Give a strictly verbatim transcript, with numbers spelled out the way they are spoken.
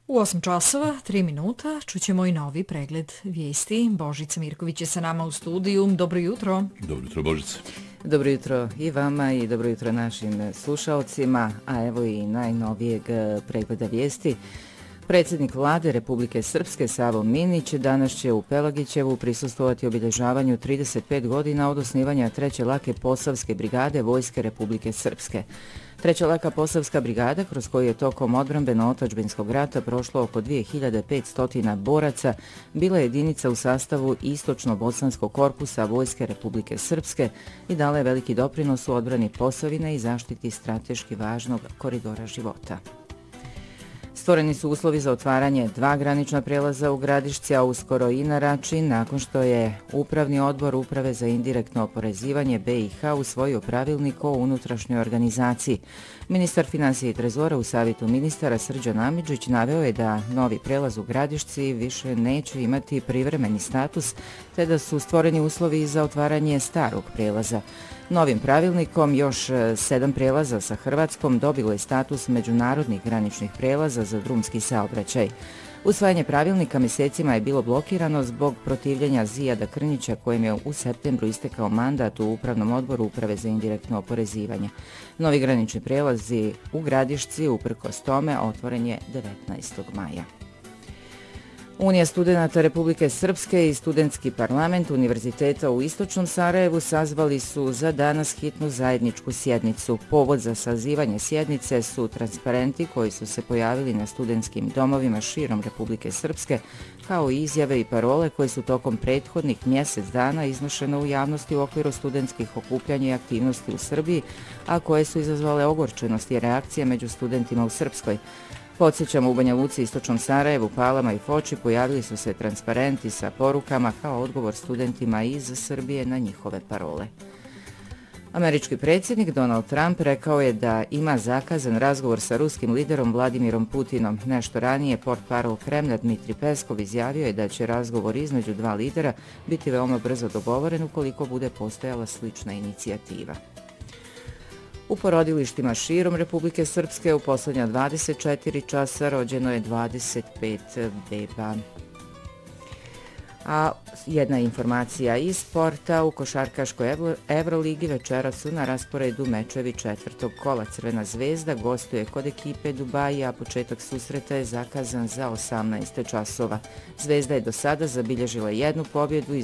U osam časova, tri minuta, čućemo i novi pregled vijesti. Božica Mirković je sa nama u studiju. Dobro jutro. Dobro jutro, Božice. Dobro jutro i vama i dobro jutro našim slušalcima, a evo i najnovijeg pregleda vijesti. Predsjednik vlade Republike Srpske Savo Minić danas će u Pelagićevu prisustvovati obilježavanju trideset pet godina od osnivanja treće lake Posavske brigade Vojske Republike Srpske. Treća laka Posavska brigada, kroz koju je tokom odbrambeno-otadžbinskog rata prošlo oko dvije hiljade petsto boraca, bila je jedinica u sastavu Istočno-bosanskog korpusa Vojske Republike Srpske i dala je veliki doprinos u odbrani Posavine i zaštiti strateški važnog koridora života. Stvoreni su uslovi za otvaranje dva granična prelaza u Gradišci, a uskoro i na Rači, nakon što je Upravni odbor Uprave za indirektno oporezivanje B i H usvojio pravilnik o unutrašnjoj organizaciji. Ministar financija i trezora u savjetu ministara Srđan Amidžić naveo je da novi prelaz u Gradišci više neće imati privremeni status, te da su stvoreni uslovi za otvaranje starog prelaza. Novim pravilnikom još sedam prelaza sa Hrvatskom dobilo je status međunarodnih graničnih prelaza za drumski saobraćaj. Usvajanje pravilnika mjesecima je bilo blokirano zbog protivljenja Zijada Krnjića, kojem je u septembru istekao mandat u Upravnom odboru Uprave za indirektno oporezivanje. Novi granični prelazi u Gradišci, uprkos tome, otvoren je devetnaestog maja. Unija studenata Republike Srpske i Studentski parlament Univerziteta u Istočnom Sarajevu sazvali su za danas hitnu zajedničku sjednicu. Povod za sazivanje sjednice su transparenti koji su se pojavili na studentskim domovima širom Republike Srpske, kao i izjave i parole koje su tokom prethodnih mjesec dana iznošene u javnosti u okviru studentskih okupljanja i aktivnosti u Srbiji, a koje su izazvale ogorčenost i reakcije među studentima u Srpskoj. Podsjećamo, u Banja Luci, Istočnom Sarajevu, Palama i Foči pojavili su se transparenti sa porukama kao odgovor studentima iz Srbije na njihove parole. Američki predsjednik Donald Trump rekao je da ima zakazan razgovor sa ruskim liderom Vladimirom Putinom. Nešto ranije portparol Kremlja Dmitri Peskov izjavio je da će razgovor između dva lidera biti veoma brzo dogovoren ukoliko bude postojala slična inicijativa. U porodilištima širom Republike Srpske u posljednja dvadeset četiri časa rođeno je dvadeset pet beba. A jedna informacija iz sporta: u košarkaškoj Evroligi večera su na rasporedu mečevi četvrtog kola. Crvena zvezda gostuje kod ekipe Dubaji, a početak susreta je zakazan za osamnaest časova. Zvezda je do sada zabilježila jednu pobjedu i